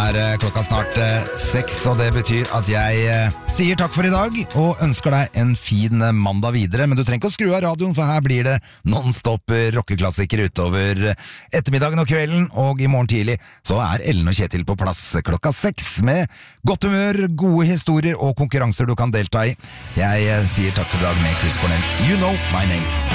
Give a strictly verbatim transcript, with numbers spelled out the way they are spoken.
er eh, klokka snart eh, seks, og det betyr at jeg eh, sier takk for i dag, og ønsker deg en fin eh, mandag videre, men du trenger ikke å skru av radioen, for her blir det non-stop eh, rockeklassiker utover eh, ettermiddagen og kvelden, og i morgen tidlig så er Ellen og Kjetil på plass klokka seks med godt humør, gode historier og konkurranser du kan delta i. Jeg eh, sier takk for i dag med Chris Cornell. You know my name.